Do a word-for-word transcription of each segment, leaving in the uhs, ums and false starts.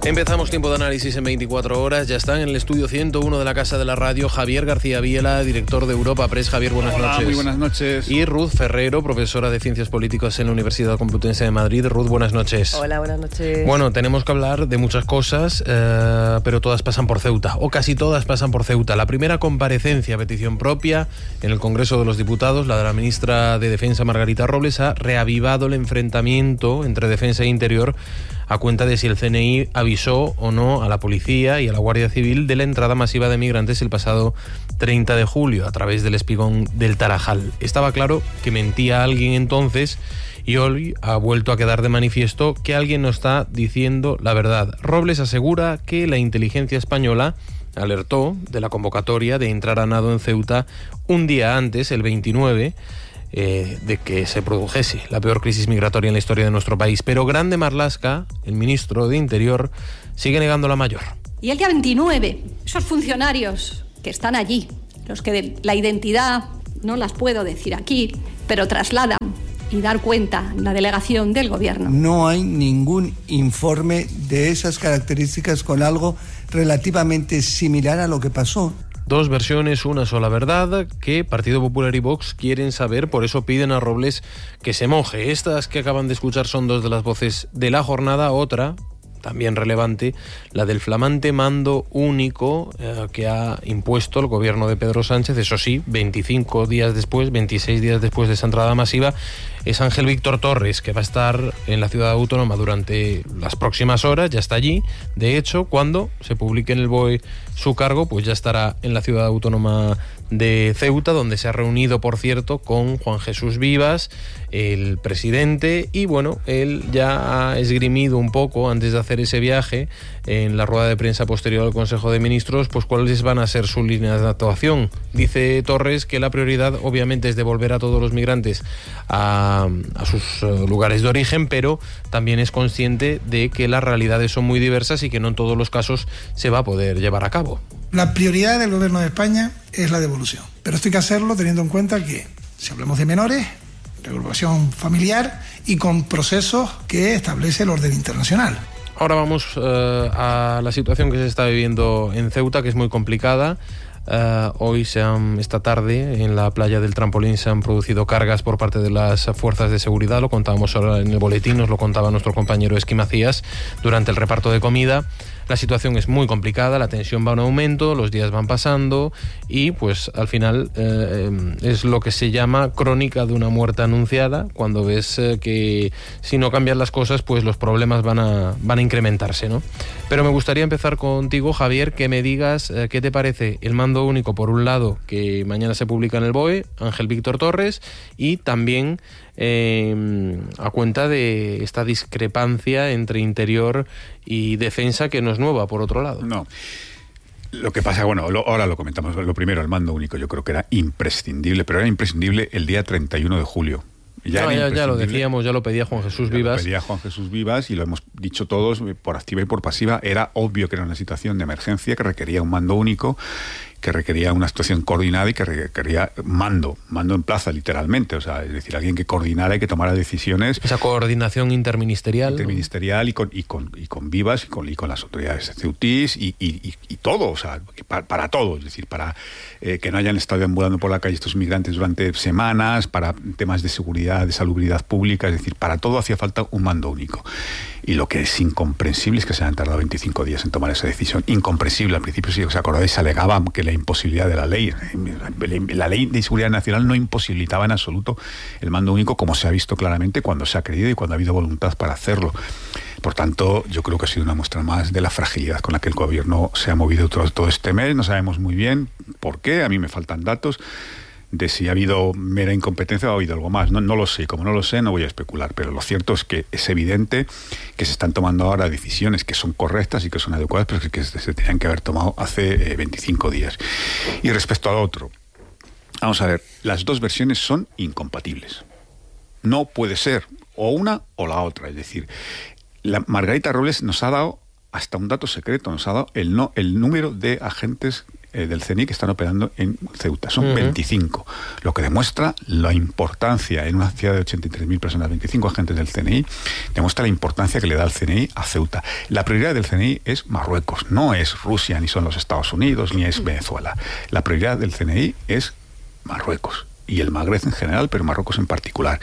Empezamos tiempo de análisis en veinticuatro horas. Ya está en el estudio ciento uno de la Casa de la Radio Javier García Biela, director de Europa Press. Javier, buenas Hola, noches. Muy buenas noches. Y Ruth Ferrero, profesora de Ciencias Políticas en la Universidad Complutense de Madrid. Ruth, buenas noches. Hola, buenas noches. Bueno, tenemos que hablar de muchas cosas, eh, pero todas pasan por Ceuta, o casi todas pasan por Ceuta. La primera comparecencia a petición propia en el Congreso de los Diputados, la de la ministra de Defensa Margarita Robles, ha reavivado el enfrentamiento entre Defensa e Interior a cuenta de si el C N I avisó o no a la policía y a la Guardia Civil de la entrada masiva de migrantes el pasado treinta de julio a través del espigón del Tarajal. Estaba claro que mentía alguien entonces y hoy ha vuelto a quedar de manifiesto que alguien no está diciendo la verdad. Robles asegura que la inteligencia española alertó de la convocatoria de entrar a nado en Ceuta un día antes, el veintinueve, Eh, de que se produjese la peor crisis migratoria en la historia de nuestro país. Pero Grande Marlaska, el ministro de Interior, sigue negando la mayor. Y el día veintinueve, esos funcionarios que están allí, los que de la identidad no las puedo decir aquí, pero trasladan y dar cuenta en la delegación del gobierno. No hay ningún informe de esas características con algo relativamente similar a lo que pasó. Dos versiones, una sola verdad, que Partido Popular y Vox quieren saber, por eso piden a Robles que se moje. Estas que acaban de escuchar son dos de las voces de la jornada. Otra, también relevante, la del flamante mando único eh, que ha impuesto el gobierno de Pedro Sánchez, eso sí, veinticinco días después, veintiséis días después de esa entrada masiva, es Ángel Víctor Torres, que va a estar en la ciudad autónoma durante las próximas horas, ya está allí. De hecho, cuando se publique en el B O E su cargo, pues ya estará en la ciudad autónoma de Ceuta, donde se ha reunido, por cierto, con Juan Jesús Vivas, el presidente, y bueno, él ya ha esgrimido un poco, antes de hacer ese viaje, en la rueda de prensa posterior al Consejo de Ministros, pues cuáles van a ser sus líneas de actuación. Dice Torres que la prioridad, obviamente, es devolver a todos los migrantes a, a sus lugares de origen, pero también es consciente de que las realidades son muy diversas y que no en todos los casos se va a poder llevar a cabo. La prioridad del Gobierno de España es la devolución, pero esto hay que hacerlo teniendo en cuenta que, si hablamos de menores, regulación familiar y con procesos que establece el orden internacional. Ahora vamos uh, a la situación que se está viviendo en Ceuta, que es muy complicada. Uh, hoy, se han, esta tarde, en la playa del Trampolín se han producido cargas por parte de las fuerzas de seguridad. Lo contábamos ahora en el boletín, nos lo contaba nuestro compañero Esqui Macías durante el reparto de comida. La situación es muy complicada, la tensión va en aumento, los días van pasando y pues al final eh, es lo que se llama crónica de una muerte anunciada, cuando ves eh, que si no cambian las cosas pues los problemas van a, van a incrementarse, ¿no? Pero me gustaría empezar contigo, Javier, que me digas eh, qué te parece el mando único, por un lado, que mañana se publica en el B O E, Ángel Víctor Torres, y también Eh, a cuenta de esta discrepancia entre Interior y Defensa, que no es nueva, por otro lado. No. Lo que pasa, bueno, lo, ahora lo comentamos. Lo primero, el mando único, yo creo que era imprescindible, pero era imprescindible el día treinta y uno de julio. Ya, no, ya, ya lo decíamos, ya lo pedía Juan Jesús ya Vivas. Lo pedía Juan Jesús Vivas y lo hemos dicho todos por activa y por pasiva. Era obvio que era una situación de emergencia que requería un mando único, que requería una actuación coordinada y que requería mando, mando en plaza, literalmente. O sea, es decir, alguien que coordinara y que tomara decisiones. Esa coordinación interministerial. Interministerial, ¿no? y, con, y, con, y con Vivas y con, y con las autoridades ceutís y, y, y, y todo, o sea, para, para todo. Es decir, para eh, que no hayan estado deambulando por la calle estos migrantes durante semanas, para temas de seguridad, de salubridad pública, es decir, para todo hacía falta un mando único. Y lo que es incomprensible es que se hayan tardado veinticinco días en tomar esa decisión. Incomprensible. Al principio, si os acordáis, se alegaba que la imposibilidad de la ley. La ley de seguridad nacional no imposibilitaba en absoluto el mando único, como se ha visto claramente cuando se ha querido y cuando ha habido voluntad para hacerlo. Por tanto, yo creo que ha sido una muestra más de la fragilidad con la que el gobierno se ha movido todo, todo este mes. No sabemos muy bien por qué. A mí me faltan datos de si ha habido mera incompetencia o ha habido algo más. No, no lo sé, como no lo sé no voy a especular, pero lo cierto es que es evidente que se están tomando ahora decisiones que son correctas y que son adecuadas, pero que se tenían que haber tomado hace eh, veinticinco días. Y respecto al otro, vamos a ver, las dos versiones son incompatibles. No puede ser o una o la otra, es decir, la Margarita Robles nos ha dado hasta un dato secreto, nos ha dado el, no, el número de agentes eh, del C N I que están operando en Ceuta. Son uh-huh. veinticinco. Lo que demuestra la importancia en una ciudad de ochenta y tres mil personas, veinticinco agentes del C N I, demuestra la importancia que le da el C N I a Ceuta. La prioridad del C N I es Marruecos, no es Rusia, ni son los Estados Unidos, ni es Venezuela. La prioridad del C N I es Marruecos y el Magreb en general, pero Marruecos en particular.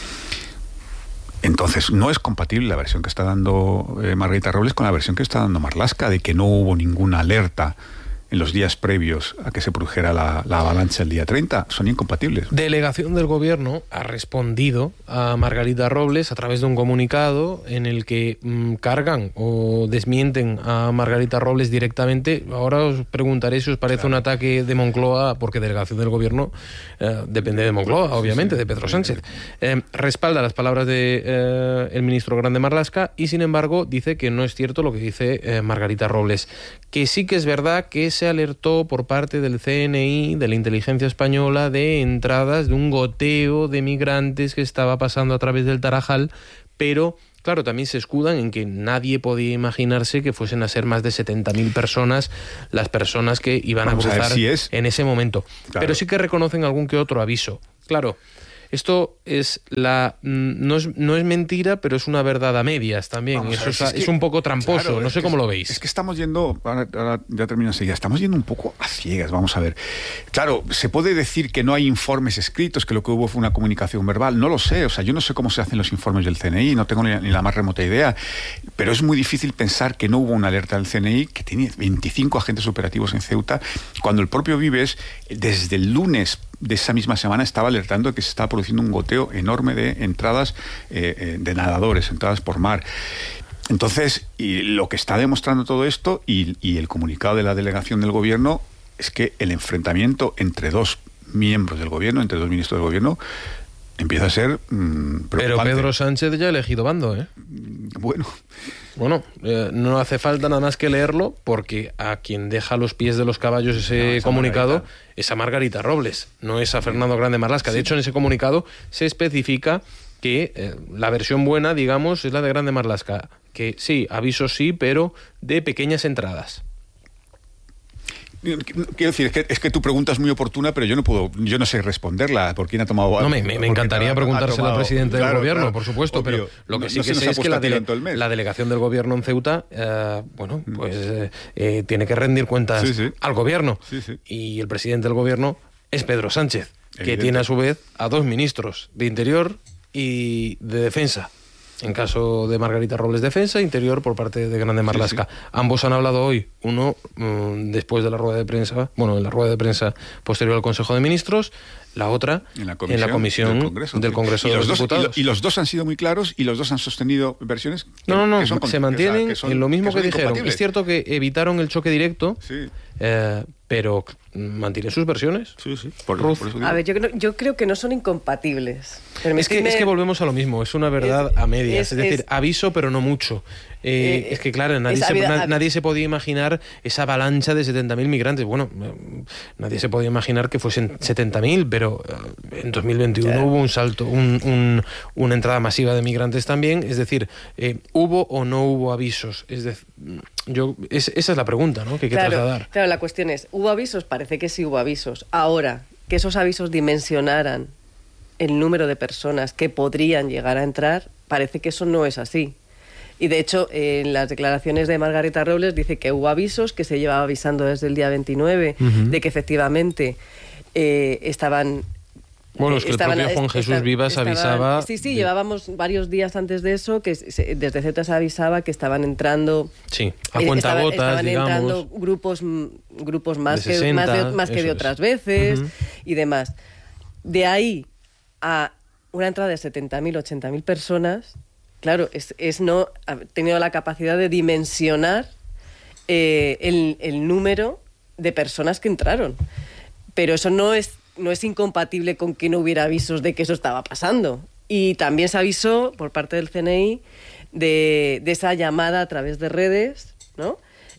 Entonces, no es compatible la versión que está dando eh, Margarita Robles con la versión que está dando Marlaska, de que no hubo ninguna alerta en los días previos a que se produjera la, la avalancha el día treinta. Son incompatibles. Delegación del Gobierno ha respondido a Margarita Robles a través de un comunicado en el que mmm, cargan o desmienten a Margarita Robles directamente. Ahora os preguntaré si os parece claro. un ataque de Moncloa, porque Delegación del Gobierno eh, depende de Moncloa, obviamente, sí, sí, de Pedro Sánchez. Eh, respalda las palabras de eh, el ministro Grande Marlaska y, sin embargo, dice que no es cierto lo que dice eh, Margarita Robles. Que sí que es verdad que se alertó por parte del C N I, de la inteligencia española, de entradas de un goteo de migrantes que estaba pasando a través del Tarajal, pero claro, también se escudan en que nadie podía imaginarse que fuesen a ser más de setenta mil personas las personas que iban Vamos a cruzar a si es... en ese momento. Claro. Pero sí que reconocen algún que otro aviso. Claro, esto es la no es, no es mentira, pero es una verdad a medias también. Vamos Eso ver, es, es, que, es un poco tramposo, claro, no sé cómo lo veis. Es que estamos yendo, ahora, ahora ya termino enseguida, estamos yendo un poco a ciegas, vamos a ver. Claro, se puede decir que no hay informes escritos, que lo que hubo fue una comunicación verbal, no lo sé, o sea, yo no sé cómo se hacen los informes del C N I, no tengo ni, ni la más remota idea, pero es muy difícil pensar que no hubo una alerta del C N I, que tiene veinticinco agentes operativos en Ceuta, cuando el propio Vives, desde el lunes de esa misma semana, estaba alertando de que se estaba produciendo un goteo enorme de entradas eh, de nadadores, entradas por mar. Entonces, y lo que está demostrando todo esto y, y el comunicado de la delegación del gobierno es que el enfrentamiento entre dos miembros del gobierno, entre dos ministros del gobierno, empieza a ser mmm, preocupante. Pero Pedro Sánchez ya ha elegido bando, ¿eh? Bueno... Bueno, eh, no hace falta nada más que leerlo, porque a quien deja a los pies de los caballos ese no, comunicado Margarita. es a Margarita Robles, no es a Fernando Grande Marlaska. Sí. De hecho, en ese comunicado se especifica que eh, la versión buena, digamos, es la de Grande Marlaska, que sí, avisos sí, pero de pequeñas entradas. Quiero decir, es que, es que tu pregunta es muy oportuna, pero yo no puedo, yo no sé responderla. ¿Por quién ha tomado? No, me, me, me encantaría preguntárselo al presidente claro, del gobierno, claro, por supuesto, obvio. Pero lo que no, sí no que sé es que la, dele, la delegación del gobierno en Ceuta, eh, bueno, pues eh, eh, tiene que rendir cuentas sí, sí. al gobierno. Sí, sí. Y el presidente del gobierno es Pedro Sánchez, Evidente. que tiene a su vez a dos ministros de Interior y de Defensa. En caso de Margarita Robles, Defensa, Interior por parte de Grande Marlaska. Sí, sí. Ambos han hablado hoy, uno mmm, después de la rueda de prensa, bueno, en la rueda de prensa posterior al Consejo de Ministros, la otra en la comisión, en la comisión del Congreso, del Congreso de los dos, Diputados. Y, y los dos han sido muy claros y los dos han sostenido versiones que, no, no, no, que son, se mantienen que son, en lo mismo que, que dijeron. Es cierto que evitaron el choque directo, sí. eh, pero mantienen sus versiones. Sí, sí. Por, por eso digo. A ver, yo creo, yo creo que no son incompatibles. Es que, es que volvemos a lo mismo, es una verdad es, a medias, es, es decir, es, aviso pero no mucho. Eh, eh, es que claro, nadie se, na, nadie se podía imaginar esa avalancha de setenta mil migrantes. Bueno, eh, nadie se podía imaginar que fuesen setenta mil, pero eh, en dos mil veintiuno claro. hubo un salto, un, un, una entrada masiva de migrantes también. Es decir, eh, ¿hubo o no hubo avisos? Es decir, yo, es, esa es la pregunta, ¿no?, que hay que claro, trasladar. Claro, la cuestión es, ¿hubo avisos? Parece que sí hubo avisos. Ahora, que esos avisos dimensionaran el número de personas que podrían llegar a entrar, parece que eso no es así. Y de hecho, eh, en las declaraciones de Margarita Robles dice que hubo avisos, que se llevaba avisando desde el día veintinueve, uh-huh. de que efectivamente eh, estaban... Bueno, es que estaban, el propio Juan Jesús estaban, Vivas estaban, avisaba... Sí, sí, de... llevábamos varios días antes de eso, que se, desde Ceuta se avisaba que estaban entrando... Sí, a cuentagotas, estaban, estaban digamos... entrando grupos, grupos más, de sesenta, que, más, de, más que de otras es. veces uh-huh. y demás. De ahí a una entrada de setenta mil, ochenta mil personas... Claro, es, es no ha tenido la capacidad de dimensionar eh, el, el número de personas que entraron. Pero eso no es, no es incompatible con que no hubiera avisos de que eso estaba pasando. Y también se avisó por parte del C N I de, de esa llamada a través de redes, ¿no?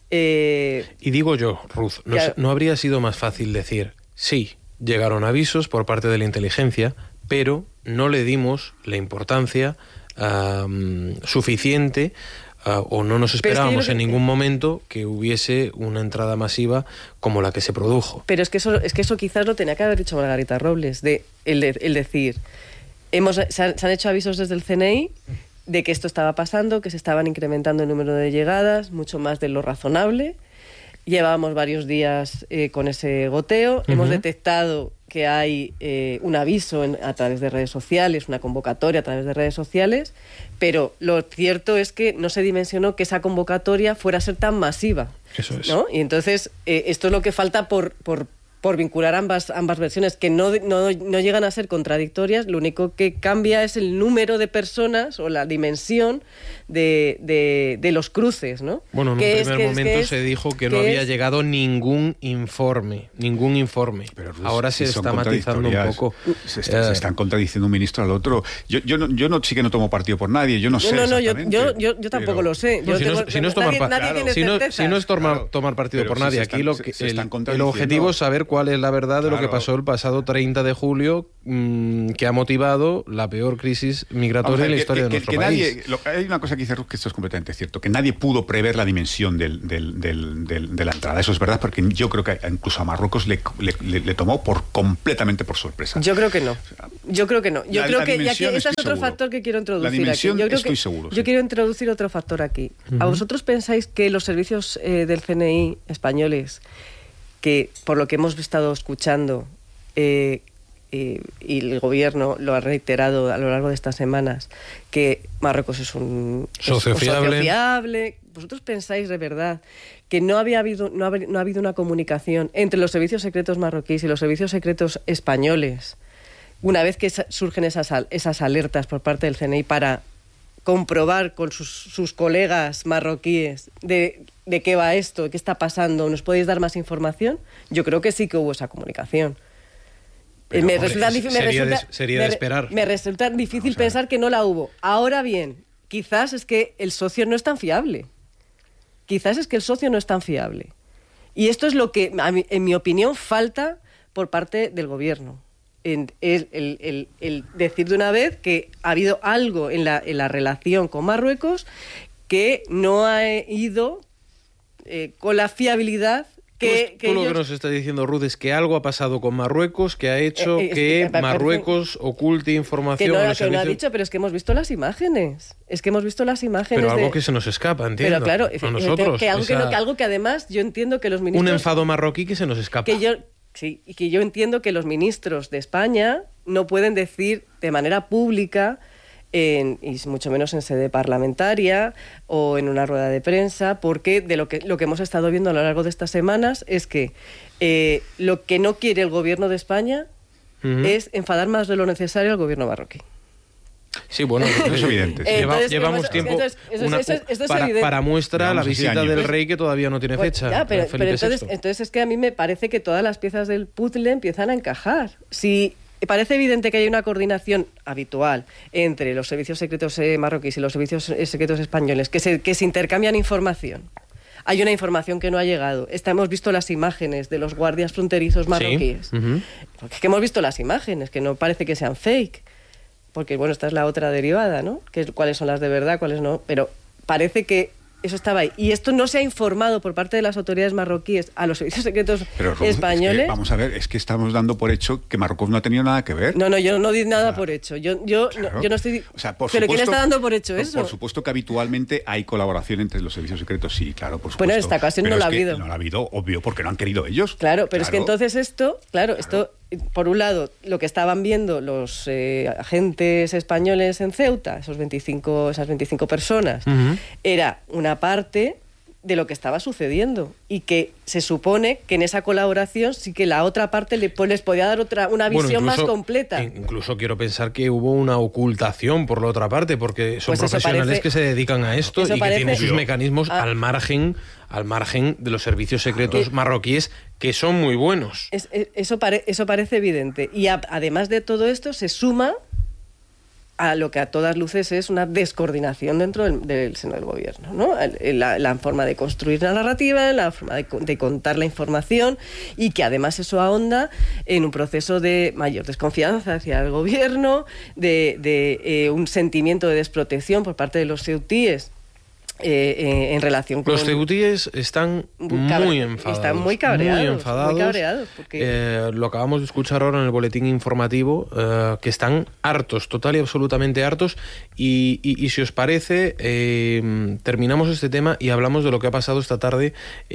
Eh, y digo yo, Ruth, no, claro. ¿no habría sido más fácil decir, sí, llegaron avisos por parte de la inteligencia, pero no le dimos la importancia Um, suficiente uh, o no nos esperábamos en ningún momento que hubiese una entrada masiva como la que se produjo. Pero es que eso, es que eso quizás lo tenía que haber dicho Margarita Robles, de el, de, el decir, hemos, se han, se han hecho avisos desde el C N I de que esto estaba pasando, que se estaban incrementando el número de llegadas, mucho más de lo razonable. Llevábamos varios días eh, con ese goteo, uh-huh. hemos detectado que hay eh, un aviso en, a través de redes sociales, una convocatoria a través de redes sociales, pero lo cierto es que no se dimensionó que esa convocatoria fuera a ser tan masiva. Eso es. ¿No? Y entonces eh, esto es lo que falta por, por, por vincular ambas, ambas versiones, que no, no, no llegan a ser contradictorias, lo único que cambia es el número de personas o la dimensión de, de, de los cruces, ¿no? Bueno, en que un es, primer que momento es, que se es, dijo que, que no que había es, llegado ningún informe, ningún informe. Pero, Rus, ahora si se está matizando un poco. Se, está, eh, se están contradiciendo un ministro al otro. Yo, yo, no, yo no, sí que no tomo partido por nadie, yo no, no sé No, no, yo, yo, yo, yo tampoco pero, lo sé. Yo no, si, tengo, no, si no es tomar, nadie, pa nadie claro, si no, si no es tomar, claro, tomar partido por nadie, aquí están, lo que, se, se el, el objetivo es saber cuál es la verdad de claro. lo que pasó el pasado treinta de julio, mmm, que ha motivado la peor crisis migratoria en la historia que, de nuestro que país. Nadie, lo, hay una cosa que dice Ruz, que esto es completamente cierto, que nadie pudo prever la dimensión del, del, del, del, de la entrada. Eso es verdad, porque yo creo que incluso a Marruecos le, le, le tomó por completamente por sorpresa. Yo creo que no. Yo creo que no. Yo la, creo la que y aquí, este es otro seguro. factor que quiero introducir la dimensión, aquí. Yo creo estoy que, seguro. Yo sí. quiero introducir otro factor aquí. Uh-huh. ¿A vosotros pensáis que los servicios eh, del C N I españoles, que por lo que hemos estado escuchando, eh, eh, y el gobierno lo ha reiterado a lo largo de estas semanas, que Marruecos es un socio, es, fiable. Un socio fiable, ¿vosotros pensáis de verdad que no había habido no ha, no ha habido una comunicación entre los servicios secretos marroquíes y los servicios secretos españoles una vez que surgen esas, esas alertas por parte del C N I para comprobar con sus, sus colegas marroquíes de, de qué va esto, qué está pasando, ¿nos podéis dar más información? Yo creo que sí que hubo esa comunicación. Pero, me, hombre, resulta, me, sería resulta, de, sería me, de esperar. Me resulta difícil Vamos pensar que no la hubo. Ahora bien, quizás es que el socio no es tan fiable. Quizás es que el socio no es tan fiable. Y esto es lo que, en mi opinión, falta por parte del gobierno. En, el, el, el, el decir de una vez que ha habido algo en la, en la relación con Marruecos que no ha ido eh, con la fiabilidad que, tú, que tú ellos... lo que nos está diciendo Ruth es que algo ha pasado con Marruecos que ha hecho eh, eh, que eh, Marruecos oculte información. Que no, a que los no ha servicios... dicho, pero es que hemos visto las imágenes. Es que hemos visto las imágenes. Pero algo de... que se nos escapa, entiendo. Pero claro, a nosotros. Que, que, algo esa... que, no, que algo que además yo entiendo que los ministros... Un enfado marroquí que se nos escapa. Que yo, sí, y que yo entiendo que los ministros de España no pueden decir de manera pública, en, y mucho menos en sede parlamentaria o en una rueda de prensa, porque de lo que, lo que hemos estado viendo a lo largo de estas semanas es que eh, lo que no quiere el gobierno de España uh-huh. es enfadar más de lo necesario al gobierno marroquí. Sí, bueno, es evidente. Sí. Entonces, Llevamos pues, tiempo entonces, eso, una, eso, eso, eso para, es para muestra Llevamos la visita años. del rey que todavía no tiene pues, fecha. Ya, pero, pero entonces, sexto. entonces es que a mí me parece que todas las piezas del puzzle empiezan a encajar. Si parece evidente que hay una coordinación habitual entre los servicios secretos eh, marroquíes y los servicios eh, secretos españoles, que se, que se intercambian información. Hay una información que no ha llegado. Esta, hemos visto las imágenes de los guardias fronterizos marroquíes. Sí. Uh-huh. Porque es que hemos visto las imágenes, que no parece que sean fake. Porque, bueno, esta es la otra derivada, ¿no? Que es, cuáles son las de verdad, cuáles no. Pero parece que eso estaba ahí. Y esto no se ha informado por parte de las autoridades marroquíes a los servicios secretos Pero, Ruth, españoles. Es que, vamos a ver, es que estamos dando por hecho que Marruecos no ha tenido nada que ver. No, no, yo no di nada o sea, por hecho. Yo, yo, claro. no, yo no estoy... O sea, por ¿Pero supuesto, quién está dando por hecho por, eso? Por supuesto que habitualmente hay colaboración entre los servicios secretos, sí, claro, por supuesto. Bueno, en esta ocasión pero no la ha es habido. Que no la ha habido, obvio, porque no han querido ellos. Claro, pero claro. es que entonces esto, claro, claro. esto... Por un lado, lo que estaban viendo los eh, agentes españoles en Ceuta, esos veinticinco, esas veinticinco personas, uh-huh. era una parte de lo que estaba sucediendo y que se supone que en esa colaboración sí que la otra parte le, pues, les podía dar otra una visión bueno, incluso, más completa. Incluso quiero pensar que hubo una ocultación por la otra parte, porque son pues profesionales parece, que se dedican a esto y parece, que tienen sus mecanismos ah, al margen al margen de los servicios secretos que, marroquíes, que son muy buenos. Es, es, eso, pare, eso parece evidente. Y a, además de todo esto, se suma a lo que a todas luces es una descoordinación dentro del, del seno del gobierno, ¿no? La, la forma de construir la narrativa, la forma de, de contar la información, y que además eso ahonda en un proceso de mayor desconfianza hacia el gobierno, de, de eh, un sentimiento de desprotección por parte de los ceutíes Eh, eh, en relación con... Los ceutíes están Cabra... muy enfadados. Están muy cabreados. Muy enfadados. Muy cabreados porque... eh, lo acabamos de escuchar ahora en el boletín informativo, eh, que están hartos, total y absolutamente hartos. Y, y, y si os parece, eh, terminamos este tema y hablamos de lo que ha pasado esta tarde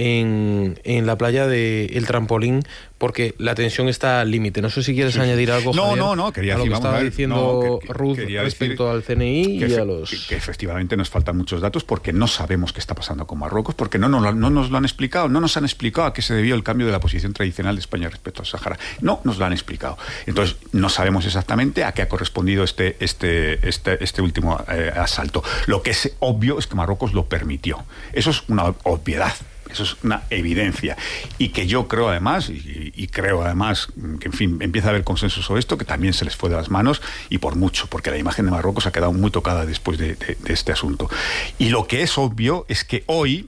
en, en la playa de El Trampolín, porque la tensión está al límite. No sé si quieres sí, añadir algo, no, Javier, no, no, quería a lo decir, que estaba ver, diciendo no, que, que, Ruth respecto al C N I y a los... Que, que efectivamente nos faltan muchos datos porque no sabemos qué está pasando con Marruecos, porque no, no, no nos lo han explicado, no nos han explicado a qué se debió el cambio de la posición tradicional de España respecto al Sáhara. No nos lo han explicado. Entonces, no sabemos exactamente a qué ha correspondido este, este, este, este último eh, asalto. Lo que es obvio es que Marruecos lo permitió. Eso es una obviedad. Eso es una evidencia. Y que yo creo además, y, y creo además que en fin, empieza a haber consenso sobre esto, que también se les fue de las manos, y por mucho, porque la imagen de Marruecos ha quedado muy tocada después de, de, de este asunto. Y lo que es obvio es que hoy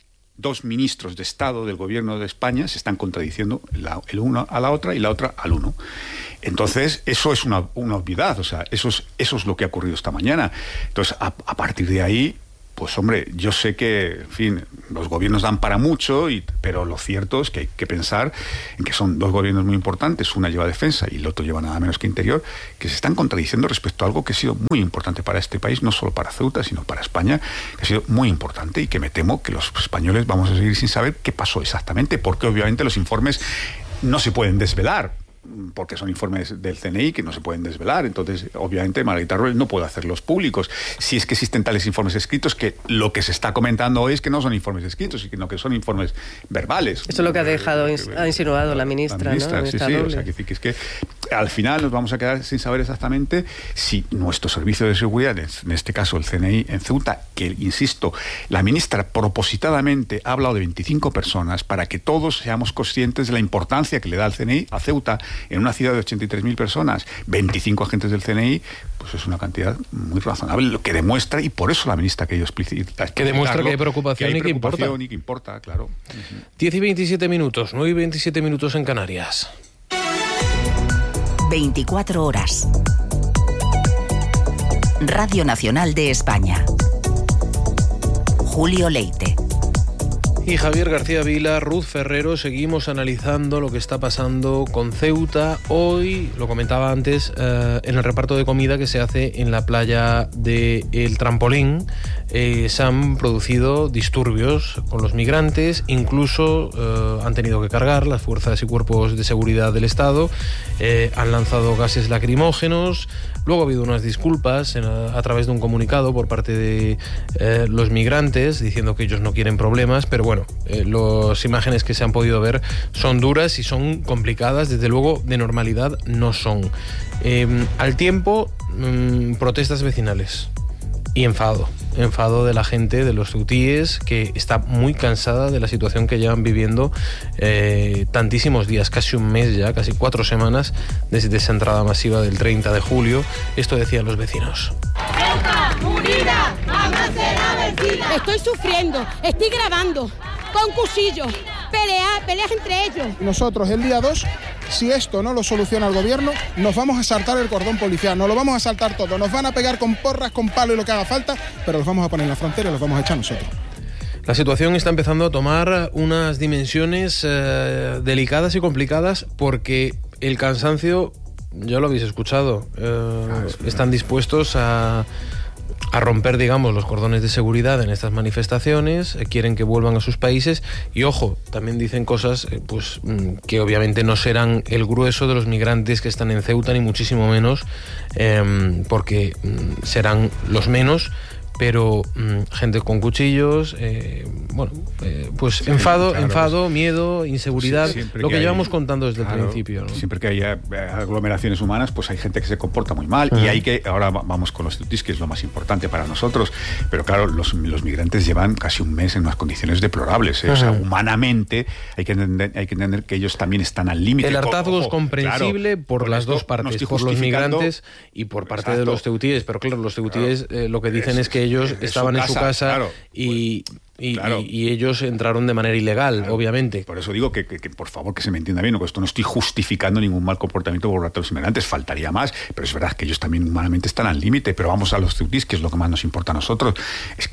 dos ministros de Estado del gobierno de España se están contradiciendo la, el uno a la otra y la otra al uno. Entonces, eso es una, una obviedad, o sea, eso es, eso es lo que ha ocurrido esta mañana. Entonces, a, a partir de ahí, pues hombre, yo sé que, en fin, los gobiernos dan para mucho, y, pero lo cierto es que hay que pensar en que son dos gobiernos muy importantes, una lleva defensa y el otro lleva nada menos que interior, que se están contradiciendo respecto a algo que ha sido muy importante para este país, no solo para Ceuta, sino para España, que ha sido muy importante y que me temo que los españoles vamos a seguir sin saber qué pasó exactamente, porque obviamente los informes no se pueden desvelar, porque son informes del C N I que no se pueden desvelar. Entonces, obviamente, Margarita Robles no puede hacerlos públicos. Si es que existen tales informes escritos, que lo que se está comentando hoy es que no son informes escritos, sino que son informes verbales. Eso es lo que ha dejado, ha insinuado la ministra, la ministra, ¿no? Sí, sí, o sea, que, que es que al final nos vamos a quedar sin saber exactamente si nuestro servicio de seguridad, en este caso el C N I en Ceuta, que, insisto, la ministra propositadamente ha hablado de veinticinco personas para que todos seamos conscientes de la importancia que le da el C N I a Ceuta, en una ciudad de ochenta y tres mil personas, veinticinco agentes del C N I, pues es una cantidad muy razonable, lo que demuestra, y por eso la ministra ha querido explicitar, que demuestra que hay preocupación, que hay preocupación y que importa. y que importa, claro. Uh-huh. diez y veintisiete minutos, nueve y veintisiete minutos en Canarias. veinticuatro horas. Radio Nacional de España. Julio Leite. Y Javier García Vila, Ruth Ferrero, seguimos analizando lo que está pasando con Ceuta. Hoy, lo comentaba antes, eh, en el reparto de comida que se hace en la playa de El Trampolín, eh, se han producido disturbios con los migrantes, incluso eh, han tenido que cargar las fuerzas y cuerpos de seguridad del Estado, eh, han lanzado gases lacrimógenos. Luego ha habido unas disculpas en, a, a través de un comunicado por parte de eh, los migrantes, diciendo que ellos no quieren problemas, pero bueno, eh, las imágenes que se han podido ver son duras y son complicadas, desde luego de normalidad no son. Eh, al tiempo, mmm, protestas vecinales y enfado, enfado de la gente, de los ceutíes, que está muy cansada de la situación que llevan viviendo eh, tantísimos días, casi un mes ya, casi cuatro semanas, desde esa entrada masiva del treinta de julio. Esto decían los vecinos. ¡Ceuta, unida, jamás será vencida! Estoy sufriendo, estoy grabando, con cuchillos, peleas, peleas entre ellos. Nosotros el día dos, si esto no lo soluciona el gobierno, nos vamos a saltar el cordón policial, nos lo vamos a saltar todo, nos van a pegar con porras, con palo y lo que haga falta, pero los vamos a poner en la frontera y los vamos a echar nosotros. La situación está empezando a tomar unas dimensiones eh, delicadas y complicadas, porque el cansancio, ya lo habéis escuchado, eh, están dispuestos a... a romper, digamos, los cordones de seguridad en estas manifestaciones, eh, quieren que vuelvan a sus países y, ojo, también dicen cosas eh, pues que obviamente no serán el grueso de los migrantes que están en Ceuta, ni muchísimo menos, eh, porque mm, serán los menos, pero mmm, gente con cuchillos, eh, bueno, eh, pues sí, enfado, claro, enfado, pues, miedo, inseguridad, sí, lo que, que llevamos hay, contando desde claro, el principio, ¿no? Siempre que haya aglomeraciones humanas, pues hay gente que se comporta muy mal, uh-huh. y hay que, ahora vamos con los ceutíes, que es lo más importante para nosotros, pero claro, los, los migrantes llevan casi un mes en unas condiciones deplorables, ¿eh? Uh-huh. O sea, humanamente hay que entender, hay que entender que ellos también están al límite. El hartazgo ojo, es comprensible, claro, por las dos partes, no por los migrantes y por parte exacto. de los ceutíes, pero claro, los ceutíes claro. eh, lo que dicen es, es que ellos es estaban su casa, en su casa claro, y, y, claro. y, y ellos entraron de manera ilegal, claro, obviamente. Por eso digo que, que, que, por favor, que se me entienda bien, que esto no estoy justificando ningún mal comportamiento por parte de los inmigrantes, faltaría más, pero es verdad que ellos también humanamente están al límite, pero vamos a los ceutíes, que es lo que más nos importa a nosotros, es que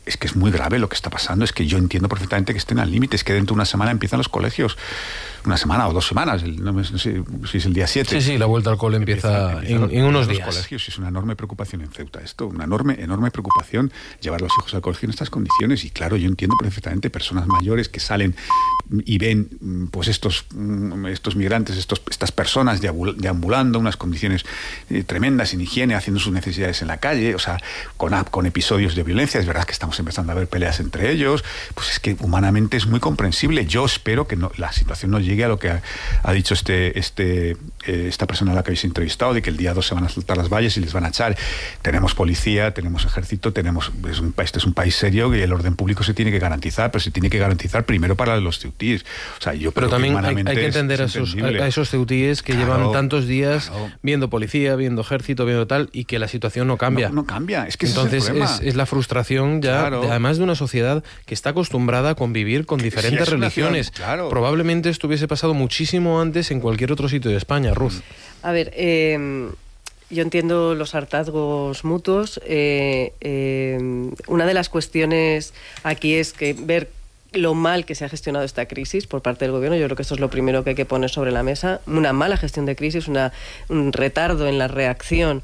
es que es muy grave lo que está pasando. Es que yo entiendo perfectamente que estén al límite. Es que dentro de una semana empiezan los colegios. Una semana o dos semanas, el, no, no sé si es el día siete. Sí, sí, la vuelta al cole empieza, empieza, empieza en, en unos días. Los colegios, es una enorme preocupación en Ceuta esto, una enorme, enorme preocupación llevar a los hijos al colegio en estas condiciones. Y claro, yo entiendo perfectamente personas mayores que salen y ven pues estos, estos migrantes, estos, estas personas deambulando, unas condiciones eh, tremendas, sin higiene, haciendo sus necesidades en la calle, o sea, con, con episodios de violencia. Es verdad que estamos empezando a ver peleas entre ellos, pues es que humanamente es muy comprensible. Yo espero que no, la situación no llegue a lo que ha, ha dicho este, este, eh, esta persona a la que habéis entrevistado, de que el día dos se van a saltar las vallas y les van a echar. Tenemos policía, tenemos ejército, tenemos es un, este es un país serio y el orden público se tiene que garantizar, pero se tiene que garantizar primero para los ceutíes. O sea, yo pero también que hay, hay que entender es, es a, esos, a esos ceutíes que claro, llevan tantos días claro. viendo policía, viendo ejército, viendo tal, y que la situación no cambia. No, no cambia, es que entonces ese es, el es, es la frustración ya, claro. de, además de una sociedad que está acostumbrada a convivir con diferentes sí, religiones. Nación, claro. Probablemente esto hubiese pasado muchísimo antes en cualquier otro sitio de España, Ruth. A ver, eh, yo entiendo los hartazgos mutuos. Eh, eh, una de las cuestiones aquí es que ver lo mal que se ha gestionado esta crisis por parte del gobierno. Yo creo que esto es lo primero que hay que poner sobre la mesa. Una mala gestión de crisis, una, un retardo en la reacción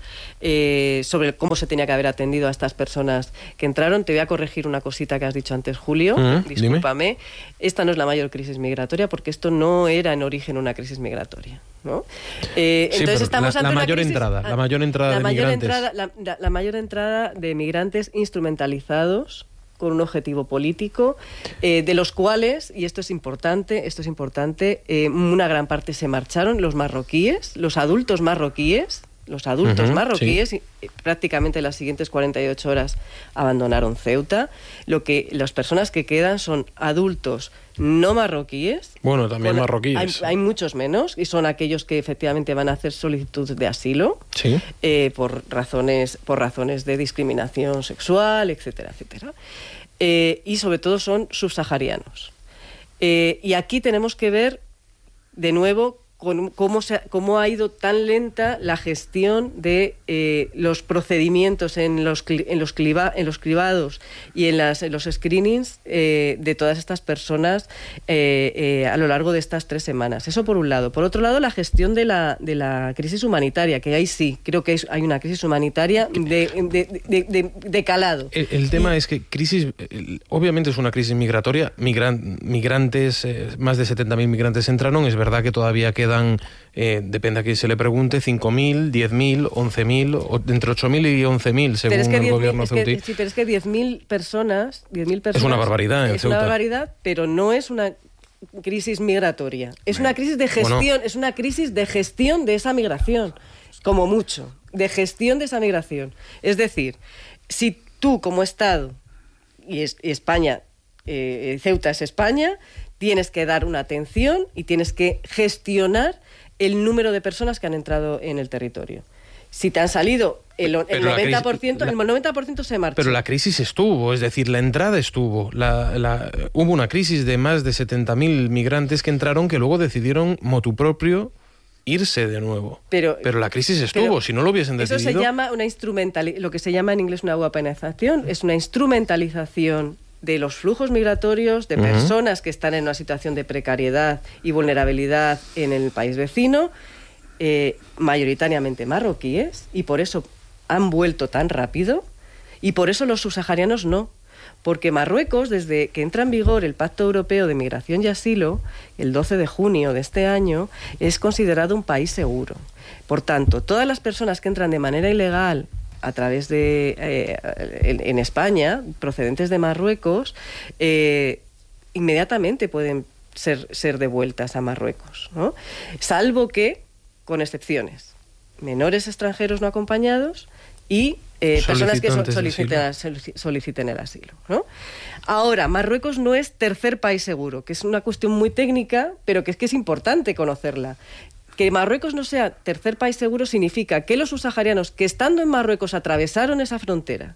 eh, sobre cómo se tenía que haber atendido a estas personas que entraron. Te voy a corregir una cosita que has dicho antes, Julio. Uh-huh. Discúlpame. Dime. Esta no es la mayor crisis migratoria porque esto no era en origen una crisis migratoria, ¿no? Eh, sí, entonces estamos la, ante la una mayor crisis, entrada, la mayor entrada la de mayor migrantes. Entrada, la, la, la mayor entrada de migrantes instrumentalizados con un objetivo político, eh, de los cuales, y esto es importante, esto es importante, eh, una gran parte se marcharon, los marroquíes, los adultos marroquíes, los adultos uh-huh, marroquíes, sí. y, prácticamente las siguientes cuarenta y ocho horas abandonaron Ceuta. Lo que las personas que quedan son adultos no marroquíes. Bueno, también con, marroquíes. Hay, hay muchos menos, y son aquellos que efectivamente van a hacer solicitud de asilo, sí. eh, por razones, por razones de discriminación sexual, etcétera, etcétera. Eh, y sobre todo son subsaharianos. Eh, y aquí tenemos que ver de nuevo con cómo, se, cómo ha ido tan lenta la gestión de eh, los procedimientos en los, en los, cliva, en los cribados y en, las, en los screenings eh, de todas estas personas eh, eh, a lo largo de estas tres semanas. Eso por un lado. Por otro lado, la gestión de la, de la crisis humanitaria, que ahí sí, creo que hay una crisis humanitaria de, de, de, de, de calado. El, el tema y, es que crisis, obviamente es una crisis migratoria, migran, migrantes, eh, más de setenta mil migrantes entraron, es verdad que todavía queda Dan, eh, depende a quién se le pregunte, cinco mil, diez mil, once mil, entre ocho mil y once mil, según es que el gobierno ceutí. Sí, pero es que diez mil personas, diez mil personas... Es una barbaridad en Es Ceuta. una barbaridad, pero no es una crisis migratoria. Es una crisis de gestión, bueno. es una crisis de gestión de esa migración, como mucho, de gestión de esa migración. Es decir, si tú como Estado, y, es, y España, eh, Ceuta es España, tienes que dar una atención y tienes que gestionar el número de personas que han entrado en el territorio. Si te han salido el, el noventa por ciento, crisis, la, el noventa por ciento se marchó. Pero la crisis estuvo, es decir, la entrada estuvo. La, la, hubo una crisis de más de setenta mil migrantes que entraron que luego decidieron motu propio irse de nuevo. Pero, pero la crisis estuvo, pero, si no lo hubiesen decidido... Eso se llama una instrumental, lo que se llama en inglés una weaponización, es una instrumentalización de los flujos migratorios, de uh-huh. personas que están en una situación de precariedad y vulnerabilidad en el país vecino, eh, mayoritariamente marroquíes, y por eso han vuelto tan rápido, y por eso los subsaharianos no. Porque Marruecos, desde que entra en vigor el Pacto Europeo de Migración y Asilo, el doce de junio de este año, es considerado un país seguro. Por tanto, todas las personas que entran de manera ilegal a través de eh, en, en España, procedentes de Marruecos, eh, inmediatamente pueden ser, ser devueltas a Marruecos, ¿no? Salvo que, con excepciones, menores extranjeros no acompañados y eh, personas que so, soliciten, soliciten el asilo, ¿no? Ahora, Marruecos no es tercer país seguro, que es una cuestión muy técnica, pero que es que es importante conocerla. Que Marruecos no sea tercer país seguro significa que los subsaharianos que estando en Marruecos atravesaron esa frontera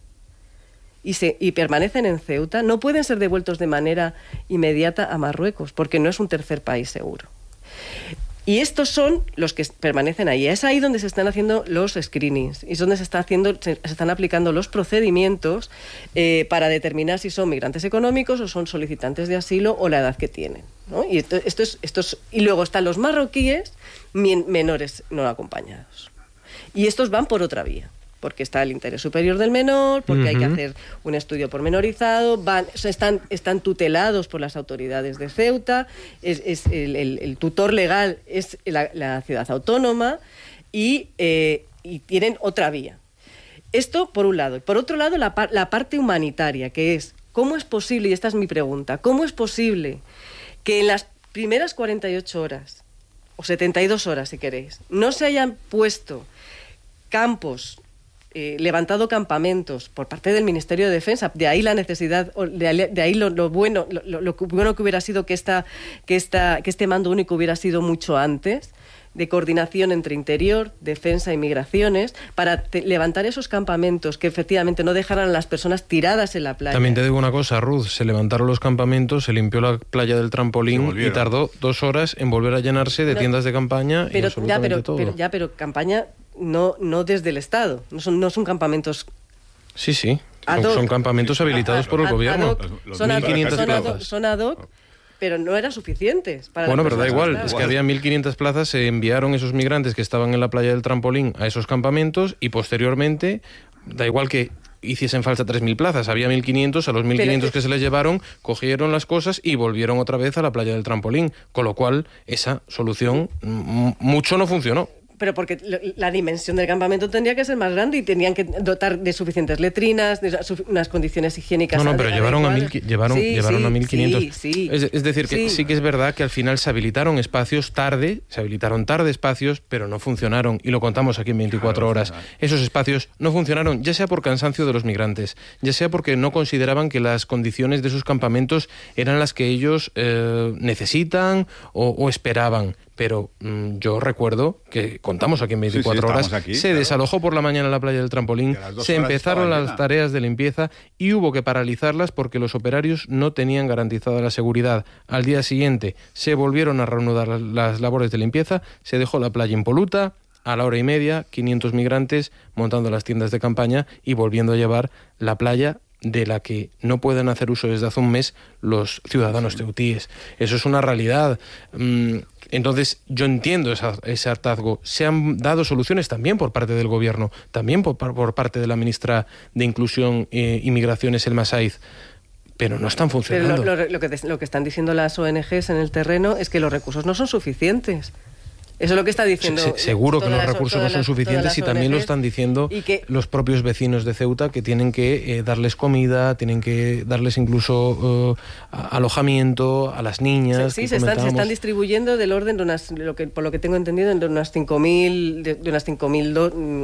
y, se, y permanecen en Ceuta no pueden ser devueltos de manera inmediata a Marruecos porque no es un tercer país seguro. Y estos son los que permanecen ahí. Es ahí donde se están haciendo los screenings, y es donde se, está haciendo, se están aplicando los procedimientos eh, para determinar si son migrantes económicos o son solicitantes de asilo o la edad que tienen, ¿no? Y, esto, esto es, esto es, y luego están los marroquíes menores no acompañados. Y estos van por otra vía, porque está el interés superior del menor, porque uh-huh. hay que hacer un estudio pormenorizado, van, están, están tutelados por las autoridades de Ceuta, es, es el, el, el tutor legal es la, la ciudad autónoma, y, eh, y tienen otra vía. Esto por un lado. Por otro lado, la, la parte humanitaria, que es, ¿cómo es posible, y esta es mi pregunta, cómo es posible que en las primeras cuarenta y ocho horas, o setenta y dos horas si queréis, no se hayan puesto campos, Eh, levantado campamentos por parte del Ministerio de Defensa? De ahí la necesidad, de ahí, de ahí lo, lo bueno lo, lo bueno que hubiera sido que esta que esta que este mando único hubiera sido mucho antes, de coordinación entre Interior, Defensa y Migraciones, para te, levantar esos campamentos que efectivamente no dejaran a las personas tiradas en la playa. También te digo una cosa, Ruth, se levantaron los campamentos, se limpió la playa del Trampolín y tardó dos horas en volver a llenarse de no, tiendas de campaña pero, y absolutamente ya, pero, todo. Pero, ya, pero campaña no, no desde el Estado, no son, no son campamentos... Sí, sí, son, son campamentos habilitados por el gobierno. Son ad hoc, son ad hoc, pero no eran suficientes. Para bueno, pero da igual, es que había mil quinientas plazas, se enviaron esos migrantes que estaban en la playa del Trampolín a esos campamentos y posteriormente, da igual que hiciesen falta tres mil plazas, había mil quinientos, a los mil quinientos que se les llevaron, cogieron las cosas y volvieron otra vez a la playa del Trampolín, con lo cual esa solución mucho no funcionó. Pero porque la dimensión del campamento tendría que ser más grande y tenían que dotar de suficientes letrinas, de unas condiciones higiénicas. No, no, pero llevaron a, mil, llevaron, sí, llevaron sí, a mil quinientos. Sí, sí, es, es decir, que sí. sí que es verdad que al final se habilitaron espacios tarde, se habilitaron tarde espacios, pero no funcionaron. Y lo contamos aquí en veinticuatro horas. Esos espacios no funcionaron, ya sea por cansancio de los migrantes, ya sea porque no consideraban que las condiciones de sus campamentos eran las que ellos eh, necesitan o, o esperaban. Pero mmm, yo recuerdo que contamos aquí en veinticuatro sí, sí, horas, aquí, se claro. desalojó por la mañana la playa del Trampolín, se empezaron las llena. tareas de limpieza y hubo que paralizarlas porque los operarios no tenían garantizada la seguridad. Al día siguiente se volvieron a reanudar las labores de limpieza, se dejó la playa impoluta, a la hora y media, quinientos migrantes montando las tiendas de campaña y volviendo a llevar la playa de la que no pueden hacer uso desde hace un mes los ciudadanos teutíes. Eso es una realidad. Entonces, yo entiendo esa, ese hartazgo. Se han dado soluciones también por parte del Gobierno, también por, por parte de la ministra de Inclusión e Inmigraciones, Elma Saiz, pero no están funcionando. Pero lo, lo, lo, que, lo que están diciendo las O N Ges en el terreno es que los recursos no son suficientes. Eso es lo que está diciendo. Se, seguro que los las, recursos no son las, suficientes y también lo están diciendo que, los propios vecinos de Ceuta, que tienen que eh, darles comida, tienen que darles incluso uh, alojamiento a las niñas. Sí, sí se, están, se están distribuyendo del orden de unas, lo que, por lo que tengo entendido, de unas cinco mil de, de unas cinco mil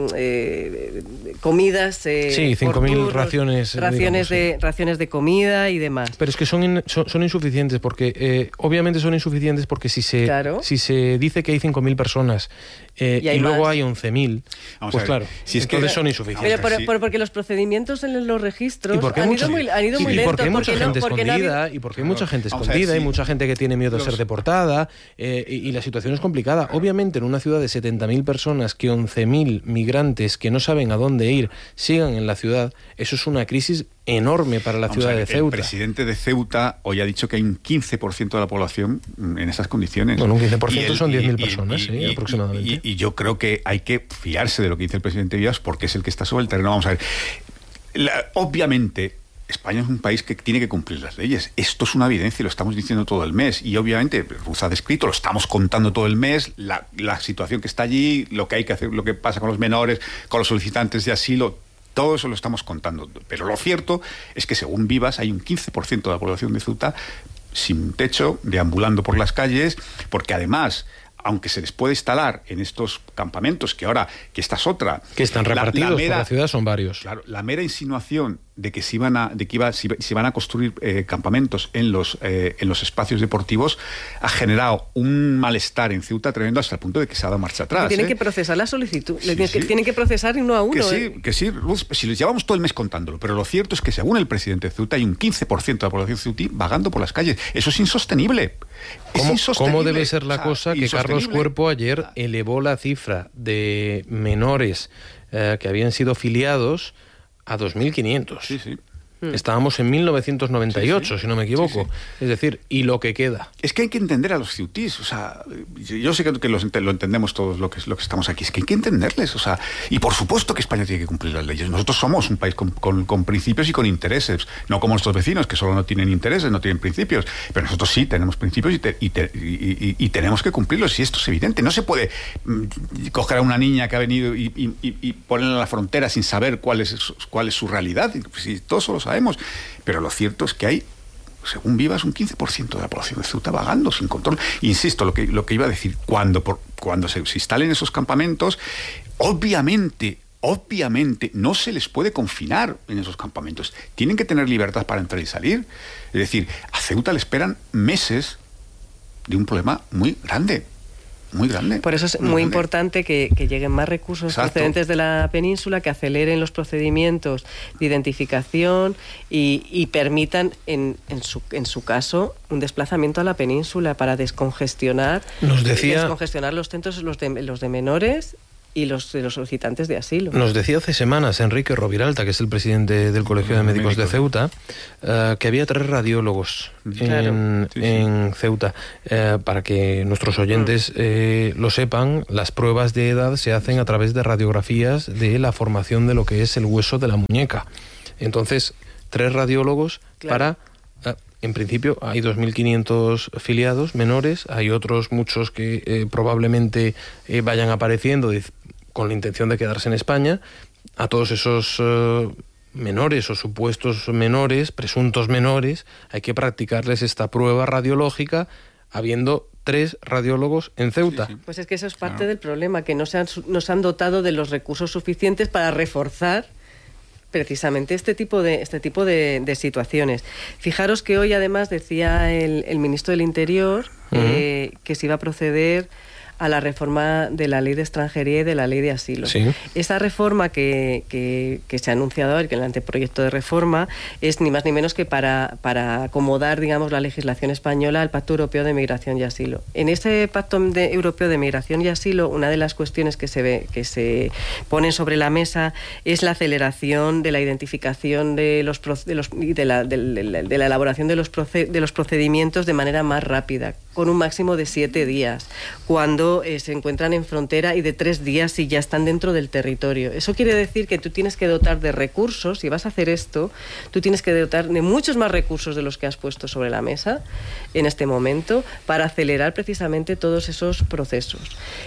eh, comidas. Eh, sí, cinco mil raciones. Raciones, digamos, de, sí. raciones de comida y demás. Pero es que son, in, son, son insuficientes, porque eh, obviamente son insuficientes porque si se, claro. si se dice que hay cinco mil personas eh, y, y luego más. hay once mil, pues claro, si es entonces que, son insuficientes. Pero por, por, porque los procedimientos en los registros han, mucha, ido muy, han ido sí, muy y lento. Porque hay mucha porque gente no, porque escondida, no habido... y porque hay mucha gente escondida, hay sí. mucha gente que tiene miedo los... a ser deportada, eh, y, y la situación es complicada. Obviamente, en una ciudad de setenta mil personas, que once mil migrantes que no saben a dónde ir sigan en la ciudad, eso es una crisis enorme para la Vamos ciudad ver, de Ceuta. El presidente de Ceuta hoy ha dicho que hay un quince por ciento de la población en esas condiciones. Bueno, un quince por ciento el, son diez mil personas, y, sí, y, aproximadamente. Y, y yo creo que hay que fiarse de lo que dice el presidente Vivas porque es el que está sobre el terreno. Vamos a ver. La, obviamente, España es un país que tiene que cumplir las leyes. Esto es una evidencia y lo estamos diciendo todo el mes. Y obviamente, Ruth ha descrito, lo estamos contando todo el mes, la, la situación que está allí, lo que hay que hacer, lo que pasa con los menores, con los solicitantes de asilo. Todo eso lo estamos contando. Pero lo cierto es que, según Vivas, hay un quince por ciento de la población de Ceuta sin techo, deambulando por las calles, porque además, aunque se les puede instalar en estos campamentos, que ahora, que esta es otra... Que están repartidos la, la mera, por la ciudad, son varios. Claro, la mera insinuación de que se iban a, de que iba, se iban a construir eh, campamentos en los, eh, en los espacios deportivos ha generado un malestar en Ceuta tremendo hasta el punto de que se ha dado marcha atrás. Tienen ¿eh? que procesar la solicitud, Sí, tienen, sí. que, tienen que procesar uno a uno. Que sí, ¿eh? que sí, Ruth, si les llevamos todo el mes contándolo, pero lo cierto es que según el presidente de Ceuta hay un quince por ciento de la población ceutí vagando por las calles. Eso es insostenible. Es ¿Cómo, insostenible. ¿Cómo debe ser la O sea, cosa que Carlos insostenible. Cuerpo ayer elevó la cifra de menores eh, que habían sido filiados a dos mil quinientos? Sí, sí. Estábamos en mil novecientos noventa y ocho, Sí, sí. si no me equivoco. Sí, sí. Es decir, y lo que queda. Es que hay que entender a los ceutís, o sea, yo, yo sé que, que los, lo entendemos todos lo que, lo que estamos aquí, es que hay que entenderles, o sea, y por supuesto que España tiene que cumplir las leyes. Nosotros somos un país con, con, con principios y con intereses, no como nuestros vecinos que solo no tienen intereses, no tienen principios, pero nosotros sí tenemos principios y, te, y, te, y, y, y tenemos que cumplirlos, y esto es evidente. No se puede mm, coger a una niña que ha venido y, y, y, y ponerla en la frontera sin saber cuál es, cuál es su realidad, si todos lo sabemos. Pero lo cierto es que hay, según Vivas, un quince por ciento de la población de Ceuta vagando sin control. Insisto, lo que, lo que iba a decir, cuando, por, cuando se, se instalen esos campamentos, obviamente, obviamente no se les puede confinar en esos campamentos. Tienen que tener libertad para entrar y salir. Es decir, a Ceuta le esperan meses de un problema muy grande. Muy grande. Por eso es muy, muy importante que, que lleguen más recursos Exacto. procedentes de la península, que aceleren los procedimientos de identificación y, y permitan, en, en, su, en su caso, un desplazamiento a la península para descongestionar, Nos decía, descongestionar los centros, los de, los de menores y los de los solicitantes de asilo. Nos decía hace semanas Enrique Roviralta, que es el presidente del Colegio de Médicos de Ceuta, uh, que había tres radiólogos claro. en, sí, sí. en Ceuta. Uh, para que nuestros oyentes eh, lo sepan, las pruebas de edad se hacen a través de radiografías de la formación de lo que es el hueso de la muñeca. Entonces, tres radiólogos claro. para... Uh, En principio hay dos mil quinientos filiados menores, hay otros muchos que eh, probablemente eh, vayan apareciendo de, con la intención de quedarse en España. A todos esos eh, menores o supuestos menores, presuntos menores, hay que practicarles esta prueba radiológica habiendo tres radiólogos en Ceuta. Sí, sí. Pues es que eso es parte claro. del problema, que no se han, no se han dotado de los recursos suficientes para reforzar precisamente este tipo de este tipo de, de situaciones. Fijaros que hoy además decía el, el ministro del Interior uh-huh. eh, que se iba a proceder a la reforma de la ley de extranjería y de la ley de asilo. Sí. Esa reforma que, que, que se ha anunciado hoy, que el anteproyecto de reforma, es ni más ni menos que para, para acomodar, digamos, la legislación española al Pacto Europeo de Migración y Asilo. En ese Pacto de, Europeo de Migración y Asilo, una de las cuestiones que se, ve, que se ponen sobre la mesa es la aceleración de la identificación de los, de los de la, de, de, de la elaboración de los, proce, de los procedimientos de manera más rápida, con un máximo de siete días, cuando Eh, se encuentran en frontera, y de tres días si ya están dentro del territorio. Eso quiere decir que tú tienes que dotar de recursos, si vas a hacer esto, tú tienes que dotar de muchos más recursos de los que has puesto sobre la mesa en este momento para acelerar precisamente todos esos procesos.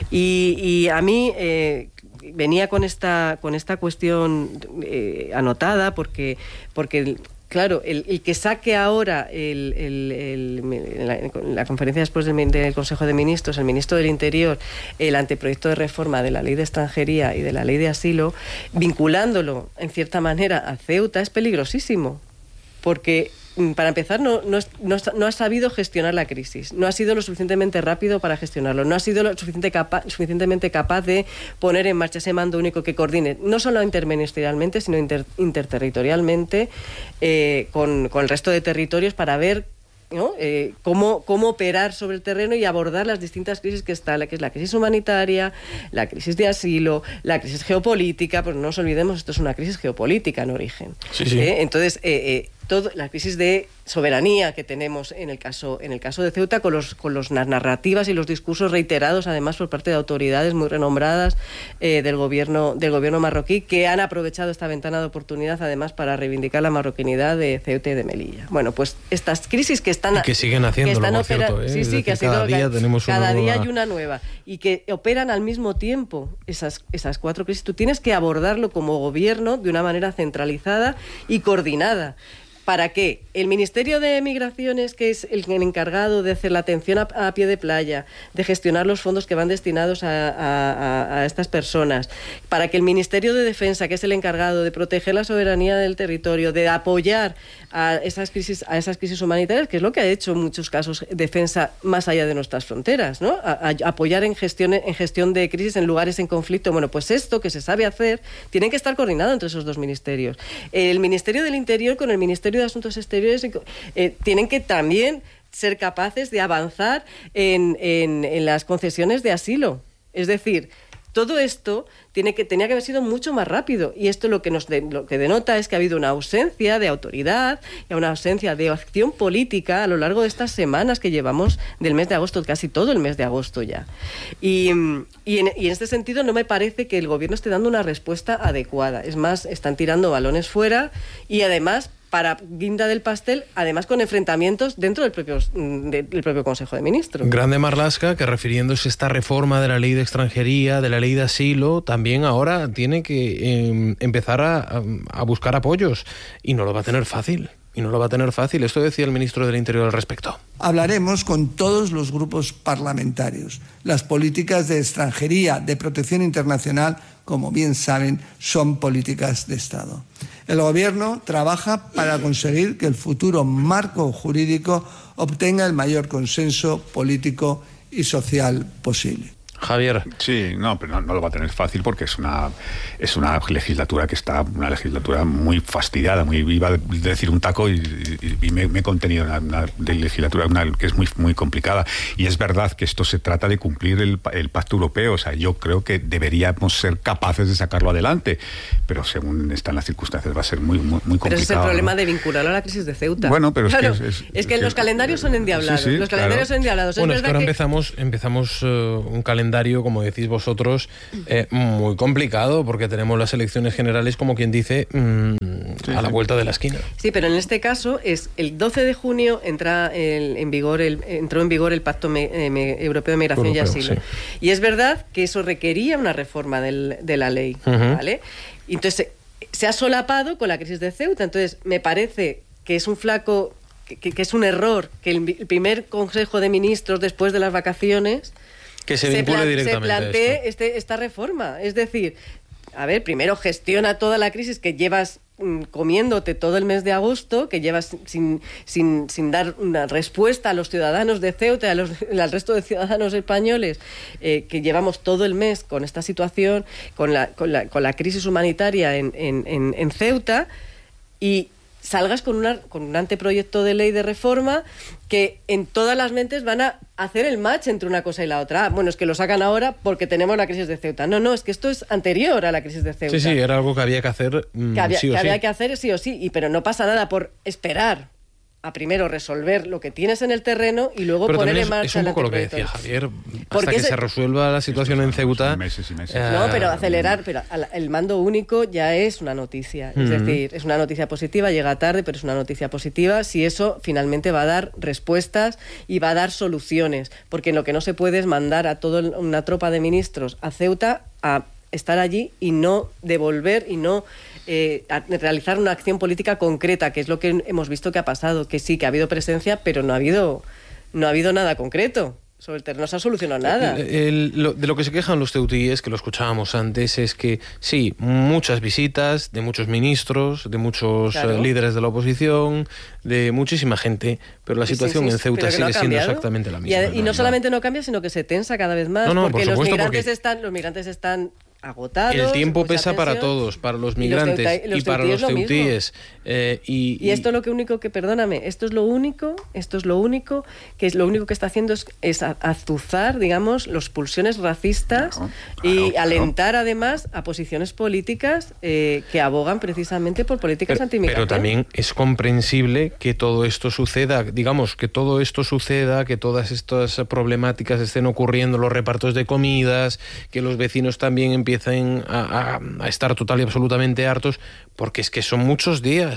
Y, y a mí eh, venía con esta, con esta cuestión eh, anotada porque, porque claro, el, el que saque ahora el, el, el, la, la conferencia después del, del Consejo de Ministros, el ministro del Interior, el anteproyecto de reforma de la ley de extranjería y de la ley de asilo, vinculándolo en cierta manera a Ceuta, es peligrosísimo. Porque, para empezar, no, no, no, no ha sabido gestionar la crisis, no ha sido lo suficientemente rápido para gestionarlo, no ha sido lo suficiente capa, suficientemente capaz de poner en marcha ese mando único que coordine, no solo interministerialmente, sino inter, interterritorialmente, eh, con, con el resto de territorios, para ver, ¿no? Eh, cómo, cómo operar sobre el terreno y abordar las distintas crisis que está, la que es la crisis humanitaria, la crisis de asilo, la crisis geopolítica. Pues no nos olvidemos, esto es una crisis geopolítica en origen. Sí, sí. ¿Eh? Entonces, eh, eh, todo, la crisis de soberanía que tenemos en el caso en el caso de Ceuta, con los con los narrativas y los discursos reiterados, además por parte de autoridades muy renombradas eh, del gobierno del gobierno marroquí, que han aprovechado esta ventana de oportunidad además para reivindicar la marroquinidad de Ceuta y de Melilla. Bueno, pues estas crisis que están y que siguen haciéndolo, por cierto, ¿eh? sí, sí, que ha sido, cada día tenemos cada una día nueva... hay una nueva, y que operan al mismo tiempo esas esas cuatro crisis. Tú tienes que abordarlo como gobierno de una manera centralizada y coordinada. ¿Para qué? el Ministerio de Migraciones, que es el encargado de hacer la atención a, a pie de playa, de gestionar los fondos que van destinados a, a, a estas personas, para que el Ministerio de Defensa, que es el encargado de proteger la soberanía del territorio, de apoyar a esas crisis, a esas crisis humanitarias, que es lo que ha hecho en muchos casos Defensa más allá de nuestras fronteras, ¿no? A, a apoyar en gestión, en gestión de crisis en lugares en conflicto. Bueno, pues esto que se sabe hacer tiene que estar coordinado entre esos dos ministerios. El Ministerio del Interior con el Ministerio de Asuntos Exteriores eh, tienen que también ser capaces de avanzar en, en, en las concesiones de asilo. Es decir, todo esto tiene que, tenía que haber sido mucho más rápido, y esto lo que, nos de, lo que denota es que ha habido una ausencia de autoridad y una ausencia de acción política a lo largo de estas semanas que llevamos del mes de agosto, casi todo el mes de agosto ya. Y, y, en, y en este sentido no me parece que el gobierno esté dando una respuesta adecuada. Es más, están tirando balones fuera y además, para guinda del pastel, además con enfrentamientos dentro del propio, de, del propio Consejo de Ministros. Grande Marlaska, que refiriéndose a esta reforma de la ley de extranjería, de la ley de asilo, también ahora tiene que eh, empezar a, a buscar apoyos, y no lo va a tener fácil. Y no lo va a tener fácil. Esto decía el ministro del Interior al respecto. Hablaremos con todos los grupos parlamentarios. Las políticas de extranjería, de protección internacional, como bien saben, son políticas de Estado. El Gobierno trabaja para conseguir que el futuro marco jurídico obtenga el mayor consenso político y social posible. Javier. Sí, no, pero no, no lo va a tener fácil porque es una es una legislatura que está, una legislatura muy fastidiada, muy iba a decir un taco y, y, y me, me he contenido una, una legislatura una, que es muy muy complicada. Y es verdad que esto se trata de cumplir el, el pacto europeo. O sea, yo creo que deberíamos ser capaces de sacarlo adelante, pero según están las circunstancias va a ser muy muy, muy complicado. Pero ese es el problema, ¿no?, de vincularlo a la crisis de Ceuta. Bueno, pero claro, es que... Es, es, es que los calendarios son endiablados. Sí, sí, los calendarios claro. son endiablados. Bueno, es, es que ahora que... empezamos, empezamos uh, un calendario, como decís vosotros, eh, muy complicado, porque tenemos las elecciones generales, como quien dice, mmm, sí, a la vuelta de la esquina. Sí, pero en este caso es el doce de junio entra el, en vigor el, entró en vigor el Pacto me, eh, me, Europeo de Migración Europeo, y Asilo. Sí. Y es verdad que eso requería una reforma del, de la ley, uh-huh. ¿vale? Y entonces se ha solapado con la crisis de Ceuta. Entonces me parece que es un flaco, que, que es un error que el, el primer Consejo de Ministros después de las vacaciones que se vincule se plan, directamente se plantee este, esta reforma. Es decir, a ver, primero gestiona toda la crisis que llevas mm, comiéndote todo el mes de agosto, que llevas sin, sin, sin dar una respuesta a los ciudadanos de Ceuta y a los, al resto de ciudadanos españoles, eh, que llevamos todo el mes con esta situación, con la, con la, con la crisis humanitaria en, en, en, en Ceuta, y salgas con, una, con un anteproyecto de ley de reforma que en todas las mentes van a hacer el match entre una cosa y la otra. Ah, bueno, es que lo sacan ahora porque tenemos la crisis de Ceuta. No, no, es que esto es anterior a la crisis de Ceuta. Sí, sí, era algo que había que hacer mmm, que había, sí o que sí. había que hacer sí o sí, y, pero no pasa nada por esperar a primero resolver lo que tienes en el terreno y luego pero poner en es, marcha es un poco lo que decía Javier, hasta porque que ese... se resuelva la situación en Ceuta. Meses y meses. Eh... No, pero acelerar, pero el mando único ya es una noticia. Es uh-huh. decir, es una noticia positiva, llega tarde, pero es una noticia positiva si eso finalmente va a dar respuestas y va a dar soluciones. Porque lo que no se puede es mandar a toda una tropa de ministros a Ceuta a estar allí y no devolver y no eh, a realizar una acción política concreta, que es lo que hemos visto que ha pasado, que sí, que ha habido presencia, pero no ha habido, no ha habido nada concreto. Sobre el terreno no se ha solucionado nada. El, el, lo, de lo que se quejan los ceutíes, que lo escuchábamos antes, es que sí, muchas visitas de muchos ministros, de muchos claro. uh, líderes de la oposición, de muchísima gente, pero la situación sí, sí, en Ceuta sigue no siendo exactamente la misma. Y, a, y no, no solamente no cambia, sino que se tensa cada vez más, no, no, porque, por los migrantes porque... están, los migrantes están agotados. El tiempo pesa atención. Para todos, para los migrantes y, los ceuta, los y para los ceutíes. Eh, y, y esto es lo que único que, perdóname, esto es lo único, esto es lo único, que es lo único que está haciendo es, es azuzar, digamos, los pulsiones racistas claro, claro, y claro. alentar además a posiciones políticas eh, que abogan precisamente por políticas pero, antimigración. Pero también es comprensible que todo esto suceda, digamos, que todo esto suceda, que todas estas problemáticas estén ocurriendo, los repartos de comidas, que los vecinos también empiecen empiecen a, a, a estar total y absolutamente hartos, porque es que son muchos días,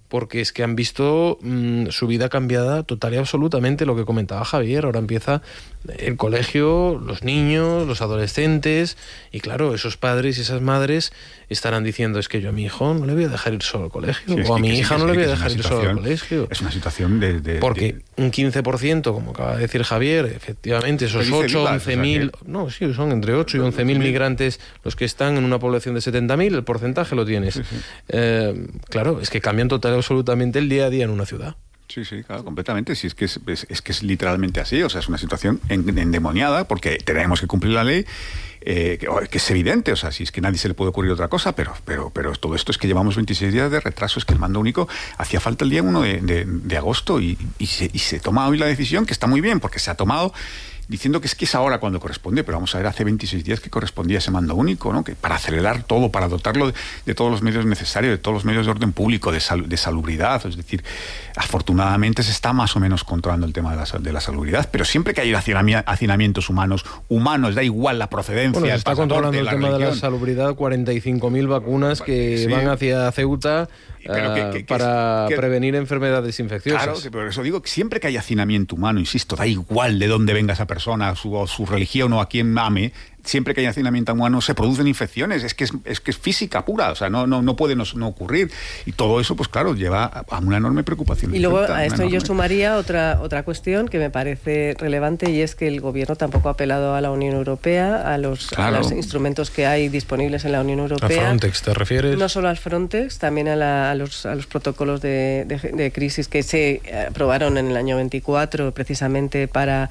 porque es que han visto mmm, su vida cambiada total y absolutamente, lo que comentaba Javier. Ahora empieza el colegio, los niños, los adolescentes, y claro, esos padres y esas madres estarán diciendo, es que yo a mi hijo no le voy a dejar ir solo al colegio, sí, o a mi sí, hija sí, no sí, le voy a es dejar ir solo al colegio. Es una situación de... de porque de... un quince por ciento, como acaba de decir Javier, efectivamente, esos ocho, once mil... O sea que... No, sí, son entre ocho y once mil migrantes los que están en una población de setenta mil, el porcentaje lo tienes. Sí, sí. Eh, claro, es que cambian total y absolutamente el día a día en una ciudad. Sí, sí, claro, completamente. Sí, es que es, es, es que es literalmente así. O sea, es una situación endemoniada porque tenemos que cumplir la ley, eh, que, que es evidente. O sea, si es que nadie se le puede ocurrir otra cosa, pero, pero, pero todo esto es que llevamos veintiséis días de retraso. Es que el mando único hacía falta el día uno de, de, de agosto y, y, se, y se toma hoy la decisión, que está muy bien porque se ha tomado diciendo que es que es ahora cuando corresponde, pero vamos a ver, hace veintiséis días que correspondía ese mando único, ¿no? Que para acelerar todo, para dotarlo de, de todos los medios necesarios, de todos los medios de orden público, de, sal, de salubridad, es decir, afortunadamente se está más o menos controlando el tema de la, de la salubridad, pero siempre que hay hacinamientos humanos, humanos, da igual la procedencia. Bueno, se está controlando el tema religión. de la salubridad, cuarenta y cinco mil vacunas que sí. van hacia Ceuta pero que, que, que, para que, prevenir enfermedades infecciosas. Claro, que por eso digo que siempre que hay hacinamiento humano, insisto, da igual de dónde venga esa persona, su, su religión o a quien ame, siempre que hay hacinamiento humano se producen infecciones, es que es, es que es física pura, o sea, no, no, no puede no, no ocurrir. Y todo eso, pues claro, lleva a una enorme preocupación. Y luego a esto enorme... yo sumaría otra, otra cuestión que me parece relevante, y es que el gobierno tampoco ha apelado a la Unión Europea, a los, claro. a los instrumentos que hay disponibles en la Unión Europea. ¿A Frontex te refieres? No solo al Frontex, también a, la, a, los, a los protocolos de, de, de crisis que se aprobaron en el año veinticuatro precisamente para...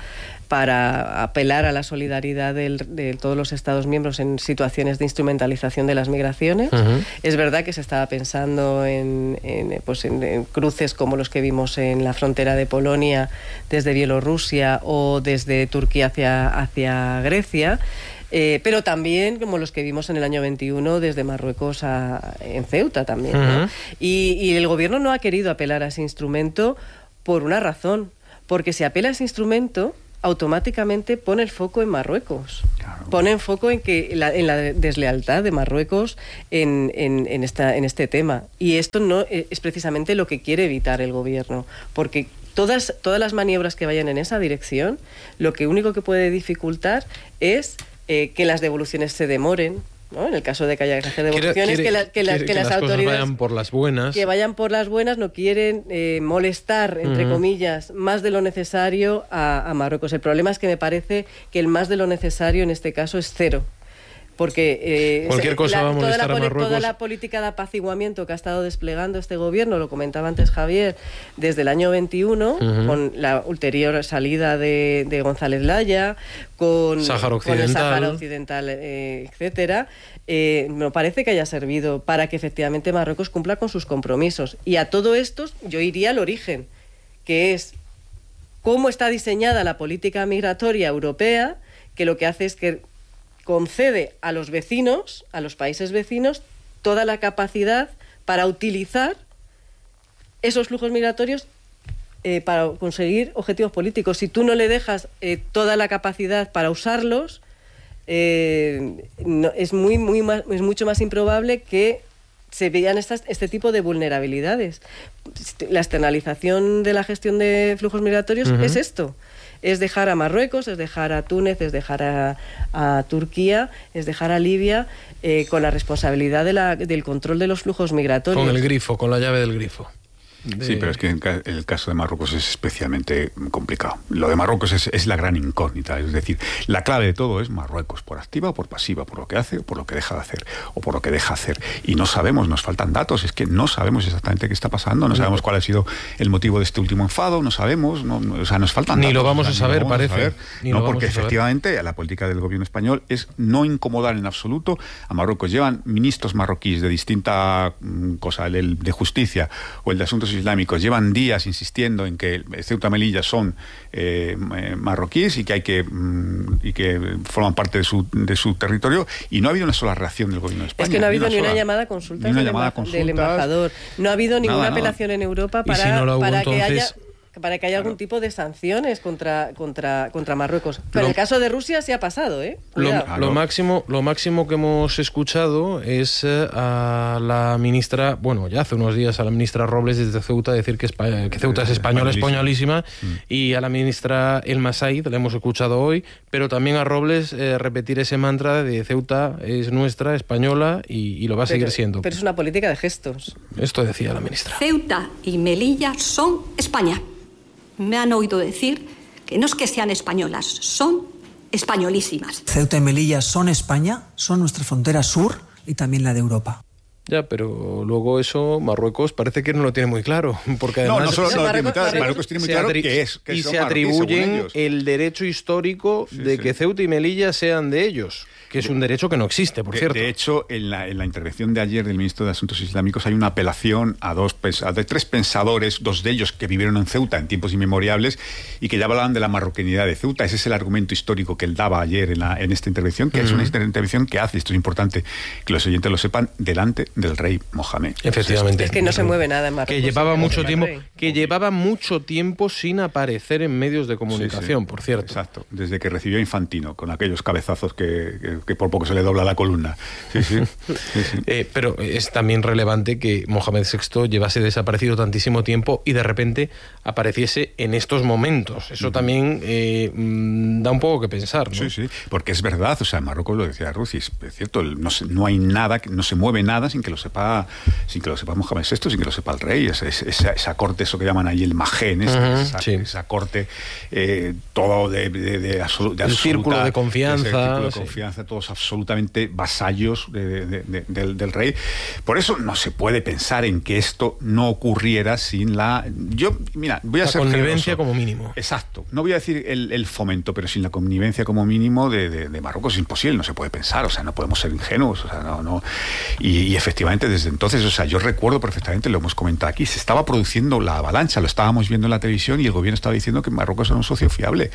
para apelar a la solidaridad del, de todos los Estados miembros en situaciones de instrumentalización de las migraciones. Uh-huh. Es verdad que se estaba pensando en, en, pues en, en cruces como los que vimos en la frontera de Polonia desde Bielorrusia o desde Turquía hacia, hacia Grecia, eh, pero también como los que vimos en el año veintiuno desde Marruecos a, en Ceuta también. Uh-huh. ¿no? Y, y el gobierno no ha querido apelar a ese instrumento por una razón, porque si apela a ese instrumento automáticamente pone el foco en Marruecos. Claro. Pone el foco en que la, en la deslealtad de Marruecos en, en, en, esta, en este tema. Y esto no es precisamente lo que quiere evitar el gobierno, porque todas, todas las maniobras que vayan en esa dirección, lo que único que puede dificultar es eh, que las devoluciones se demoren, ¿no? En el caso de que haya que hacer devoluciones, quiere, que, la, que, la, quiere, que, que las, las autoridades vayan por las buenas. Que vayan por las buenas, no quieren eh, molestar, entre uh-huh. comillas, más de lo necesario a, a Marruecos. El problema es que me parece que el más de lo necesario en este caso es cero. Porque eh, cualquier cosa la, va a molestar toda, la, a Marruecos. toda la política de apaciguamiento que ha estado desplegando este gobierno, lo comentaba antes Javier, desde el año veintiuno, uh-huh. con la ulterior salida de, de González Laya, con, Sáhara con el Sáhara Occidental, eh, etcétera, eh, me parece que haya servido para que efectivamente Marruecos cumpla con sus compromisos. Y a todo esto yo iría al origen, que es cómo está diseñada la política migratoria europea, que lo que hace es que concede a los vecinos, a los países vecinos, toda la capacidad para utilizar esos flujos migratorios eh, para conseguir objetivos políticos. Si tú no le dejas eh, toda la capacidad para usarlos, eh, no, es, muy, muy más, es mucho más improbable que se vean estas, este tipo de vulnerabilidades. La externalización de la gestión de flujos migratorios uh-huh. es esto. Es dejar a Marruecos, es dejar a Túnez, es dejar a, a Turquía, es dejar a Libia eh, con la responsabilidad de la, del control de los flujos migratorios. Con el grifo, con la llave del grifo. De... Sí, pero es que el caso de Marruecos es especialmente complicado. Lo de Marruecos es, es la gran incógnita. Es decir, la clave de todo es Marruecos, por activa o por pasiva, por lo que hace o por lo que deja de hacer, o por lo que deja hacer. Y no sabemos, nos faltan datos, es que no sabemos exactamente qué está pasando, no sabemos cuál ha sido el motivo de este último enfado, no sabemos, no, no, o sea, nos faltan ni datos. Lo vamos o sea, a saber, lo vamos parece. A saber. Ni no, lo porque vamos a efectivamente saber. La política del gobierno español es no incomodar en absoluto a Marruecos. Llevan ministros marroquíes de distinta cosa, el de justicia o el de asuntos islámicos, llevan días insistiendo en que Ceuta y Melilla son eh, marroquíes y que hay que mm, y que forman parte de su, de su territorio, y no ha habido una sola reacción del gobierno de España. Es que no ha habido ni una, ni una llamada a consultas, ni una del, llamada emba- consultas, del embajador. No ha habido ninguna nada, apelación nada. en Europa para, si no hubo, para entonces... que haya... para que haya claro. algún tipo de sanciones contra, contra, contra Marruecos. Pero lo, en el caso de Rusia sí ha pasado, ¿eh? Lo, lo, máximo, lo máximo que hemos escuchado es eh, a la ministra, bueno, ya hace unos días a la ministra Robles desde Ceuta decir que, España, que Ceuta es española, españolísima, mm. y a la ministra Elma Said, la hemos escuchado hoy, pero también a Robles eh, repetir ese mantra de Ceuta es nuestra, española, y, y lo va a pero, seguir siendo. Pero es una política de gestos. Esto decía la ministra. Ceuta y Melilla son España. Me han oído decir que no es que sean españolas, son españolísimas. Ceuta y Melilla son España, son nuestra frontera sur y también la de Europa. Ya, pero luego eso Marruecos parece que no lo tiene muy claro, porque además no, no solo no, Marruecos, tiene muy claro, Marruecos, Marruecos tiene muy claro atri- que es que y son se atribuyen ellos. el derecho histórico sí, de sí. que Ceuta y Melilla sean de ellos, que es un derecho que no existe, por de, cierto. De hecho, en la, en la intervención de ayer del ministro de Asuntos Islámicos hay una apelación a dos a de tres pensadores, dos de ellos que vivieron en Ceuta en tiempos inmemoriales y que ya hablaban de la marroquinidad de Ceuta. Ese es el argumento histórico que él daba ayer en, la, en esta intervención, que uh-huh. es una intervención que hace, esto es importante que los oyentes lo sepan, delante del rey Mohamed. Efectivamente. Es que no se mueve nada en Marruecos. Que llevaba mucho tiempo, que llevaba mucho tiempo sin aparecer en medios de comunicación, sí, sí. por cierto. Exacto. Desde que recibió a Infantino, con aquellos cabezazos que, que, que por poco se le dobla la columna. Sí, sí. sí, sí. Eh, pero es también relevante que Mohamed sexto llevase desaparecido tantísimo tiempo y de repente apareciese en estos momentos. Eso uh-huh. también eh, da un poco que pensar, ¿no? Sí, sí. Porque es verdad, o sea, en Marruecos lo decía Ruzi, es cierto, no, se, no hay nada, no se mueve nada sin que lo sepa sin que lo sepa Mohamed sexto, sin que lo sepa el rey, esa, esa, esa corte, eso que llaman ahí el majén, esa, uh-huh, esa, sí. esa corte, eh, todo de, de, de, absolu, de el absoluta, círculo de confianza, ese círculo de sí. confianza, todos absolutamente vasallos de, de, de, del, del rey. Por eso no se puede pensar en que esto no ocurriera sin la... Yo, mira, voy a la ser connivencia generoso. Como mínimo. Exacto. No voy a decir el, el fomento, pero sin la connivencia como mínimo de, de, de Marruecos es imposible, no se puede pensar, o sea, no podemos ser ingenuos, o sea, no, no. Y, y efectivamente desde entonces, o sea, yo recuerdo perfectamente, lo hemos comentado aquí, se estaba produciendo la avalancha, lo estábamos viendo en la televisión y el gobierno estaba diciendo que Marruecos era un socio fiable.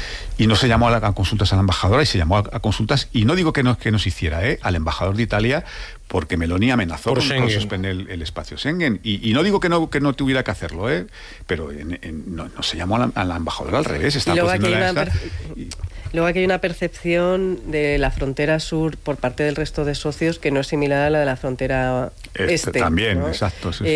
Y no se llamó a, la, a consultas a la embajadora y se llamó a, a consultas, y no digo que no, que no se hiciera, ¿eh? al embajador de Italia, porque Meloni amenazó con, con suspender el, el espacio Schengen. Y, y no digo que no, que no tuviera que hacerlo, ¿eh? pero en, en, no, no se llamó a la, a la embajadora al revés. Estaba esta, y... Luego aquí hay una percepción de la frontera sur por parte del resto de socios que no es similar a la de la frontera este. este también, ¿no? exacto. Sí. Eh,